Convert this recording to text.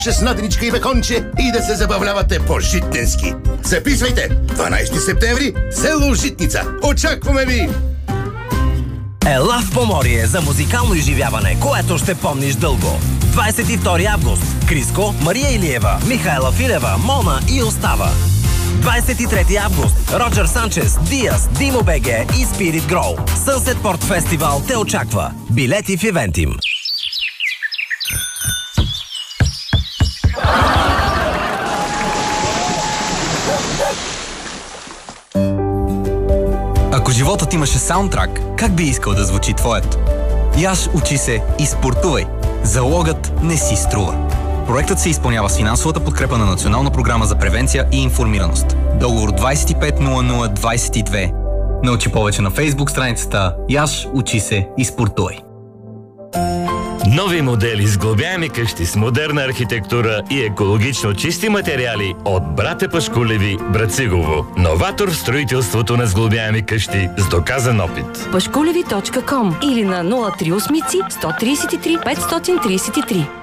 сладеничка и беконче и да се забавлявате по-житненски. Записвайте! 12 септември, село Житница. Очакваме ви! Ела в Поморие за музикално изживяване, което ще помниш дълго. 22 август. Криско, Мария Илиева, Михайла Филева, Мона и Остава. 23 август. Роджер Санчес, Диас, Димо БГ и Spirit Grow. Sunset Port Festival те очаква. Билети в Eventim. Ако животът имаше саундтрак, как би искал да звучи твоят? Яш, учи се и спортувай. Залогът не си струва. Проектът се изпълнява с финансовата подкрепа на Национална програма за превенция и информираност. Договор 250022. Научи повече на Фейсбук страницата Яш, учи се и спортувай. Нови модели с сглобяеми къщи с модерна архитектура и екологично чисти материали от Братя Пашкулеви, Брацигово. Новатор в строителството на сглобяеми къщи с доказан опит. Пашкулеви.com или на 038 133 533.